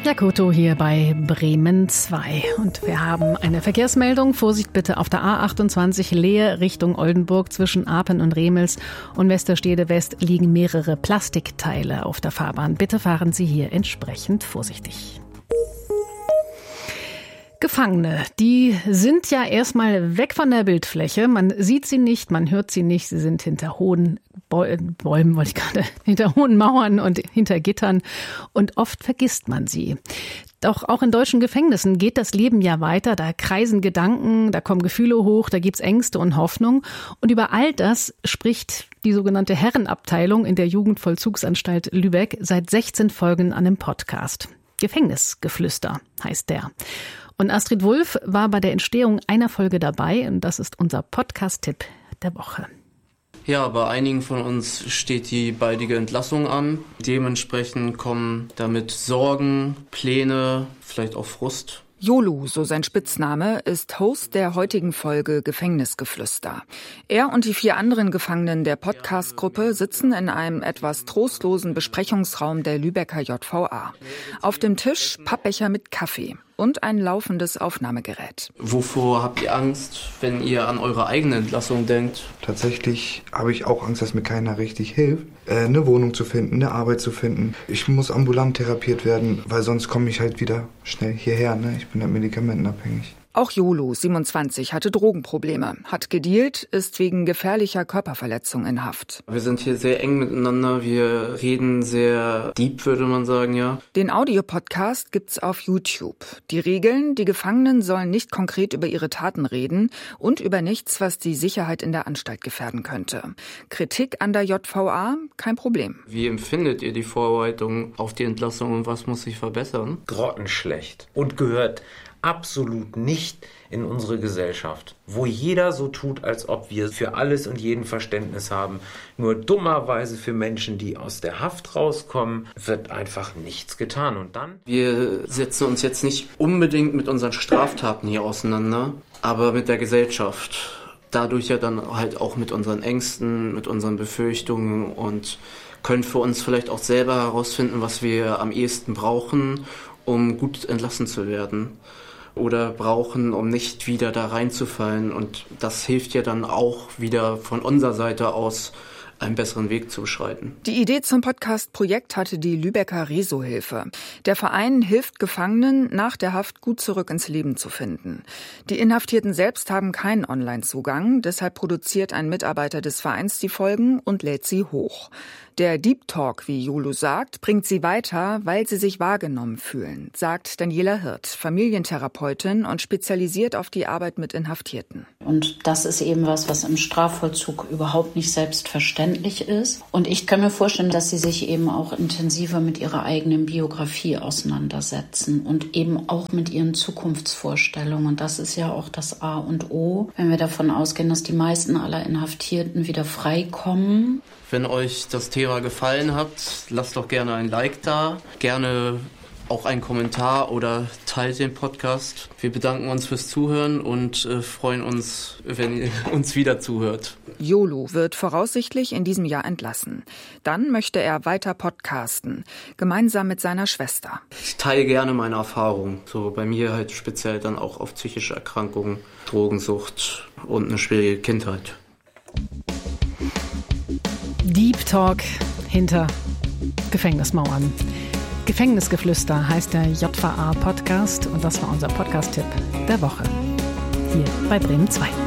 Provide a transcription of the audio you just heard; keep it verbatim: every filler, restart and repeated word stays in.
Jakoto hier bei Bremen zwei. Und wir haben eine Verkehrsmeldung. Vorsicht bitte auf der A achtundzwanzig Leer Richtung Oldenburg zwischen Apen und Remels und Westerstede West liegen mehrere Plastikteile auf der Fahrbahn. Bitte fahren Sie hier entsprechend vorsichtig. Gefangene, die sind ja erstmal weg von der Bildfläche. Man sieht sie nicht, man hört sie nicht. Sie sind hinter hohen Bäumen, wollte ich gerade, hinter hohen Mauern und hinter Gittern. Und oft vergisst man sie. Doch auch in deutschen Gefängnissen geht das Leben ja weiter. Da kreisen Gedanken, da kommen Gefühle hoch, da gibt's Ängste und Hoffnung. Und über all das spricht die sogenannte Herrenabteilung in der Jugendvollzugsanstalt Lübeck seit sechzehn Folgen an einem Podcast. Gefängnisgeflüster heißt der. Und Astrid Wulff war bei der Entstehung einer Folge dabei und das ist unser Podcast-Tipp der Woche. Ja, bei einigen von uns steht die baldige Entlassung an. Dementsprechend kommen damit Sorgen, Pläne, vielleicht auch Frust. Jolu, so sein Spitzname, ist Host der heutigen Folge Gefängnisgeflüster. Er und die vier anderen Gefangenen der Podcast-Gruppe sitzen in einem etwas trostlosen Besprechungsraum der Lübecker J V A. Auf dem Tisch Pappbecher mit Kaffee und ein laufendes Aufnahmegerät. Wovor habt ihr Angst, wenn ihr an eure eigene Entlassung denkt? Tatsächlich habe ich auch Angst, dass mir keiner richtig hilft, äh, eine Wohnung zu finden, eine Arbeit zu finden. Ich muss ambulant therapiert werden, weil sonst komme ich halt wieder schnell hierher. Ne? Ich bin halt medikamentenabhängig. Auch Jolo, siebenundzwanzig, hatte Drogenprobleme, hat gedealt, ist wegen gefährlicher Körperverletzung in Haft. Wir sind hier sehr eng miteinander, wir reden sehr deep, würde man sagen, ja. Den Audiopodcast gibt's auf YouTube. Die Regeln, die Gefangenen sollen nicht konkret über ihre Taten reden und über nichts, was die Sicherheit in der Anstalt gefährden könnte. Kritik an der J V A? Kein Problem. Wie empfindet ihr die Vorbereitung auf die Entlassung und was muss sich verbessern? Grottenschlecht und gehört absolut nicht in unsere Gesellschaft, wo jeder so tut, als ob wir für alles und jeden Verständnis haben. Nur dummerweise für Menschen, die aus der Haft rauskommen, wird einfach nichts getan. Und dann? Wir setzen uns jetzt nicht unbedingt mit unseren Straftaten hier auseinander, aber mit der Gesellschaft. Dadurch ja dann halt auch mit unseren Ängsten, mit unseren Befürchtungen und können für uns vielleicht auch selber herausfinden, was wir am ehesten brauchen, um gut entlassen zu werden. Oder brauchen, um nicht wieder da reinzufallen. Und das hilft ja dann auch wieder von unserer Seite aus, einen besseren Weg zu beschreiten. Die Idee zum Podcast-Projekt hatte die Lübecker Reso-Hilfe. Der Verein hilft Gefangenen, nach der Haft gut zurück ins Leben zu finden. Die Inhaftierten selbst haben keinen Online-Zugang, deshalb produziert ein Mitarbeiter des Vereins die Folgen und lädt sie hoch. Der Deep Talk, wie Jolo sagt, bringt sie weiter, weil sie sich wahrgenommen fühlen, sagt Daniela Hirt, Familientherapeutin und spezialisiert auf die Arbeit mit Inhaftierten. Und das ist eben was, was im Strafvollzug überhaupt nicht selbstverständlich ist. Und ich kann mir vorstellen, dass sie sich eben auch intensiver mit ihrer eigenen Biografie auseinandersetzen und eben auch mit ihren Zukunftsvorstellungen. Und das ist ja auch das A und O, wenn wir davon ausgehen, dass die meisten aller Inhaftierten wieder freikommen. Wenn euch das Thema gefallen hat, lasst doch gerne ein Like da, gerne auch einen Kommentar oder teilt den Podcast. Wir bedanken uns fürs Zuhören und äh, freuen uns, wenn ihr uns wieder zuhört. Jolo wird voraussichtlich in diesem Jahr entlassen. Dann möchte er weiter podcasten, gemeinsam mit seiner Schwester. Ich teile gerne meine Erfahrungen, so bei mir halt speziell dann auch auf psychische Erkrankungen, Drogensucht und eine schwierige Kindheit. Deep Talk hinter Gefängnismauern. Gefängnisgeflüster heißt der J V A-Podcast und das war unser Podcast-Tipp der Woche. Hier bei Bremen zwei.